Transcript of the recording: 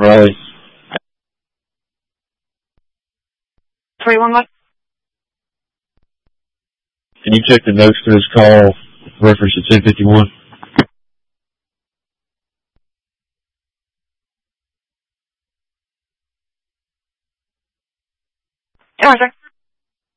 Raleigh. 311. Can you check the notes for this call, reference to 1051? Sir.